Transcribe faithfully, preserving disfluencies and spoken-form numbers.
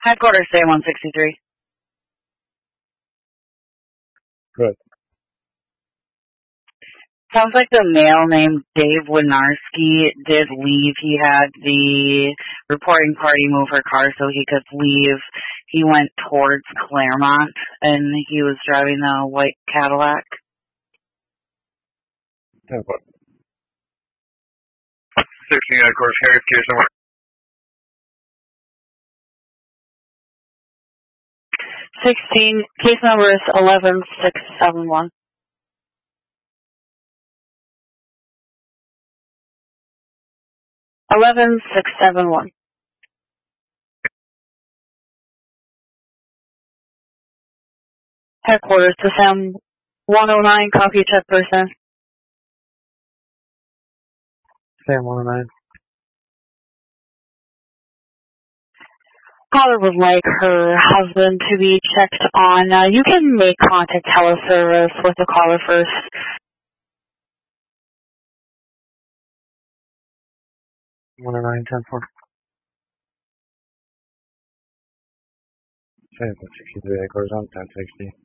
Headquarters say one sixty-three. Good. Sounds like the male named Dave Winarski did leave. He had the reporting party move her car so he could leave. He went towards Claremont, and he was driving the white Cadillac. ten four. sixteen, of course, carries case number. sixteen, case number is eleven six seven one. eleven six seven one. Headquarters to Sam one oh nine, copy check person. Sam one oh nine. Caller would like her husband to be checked on. Uh, you can make contact teleservice with the caller first. one oh nine, ten four. Sam sixty-three, headquarters on ten sixty.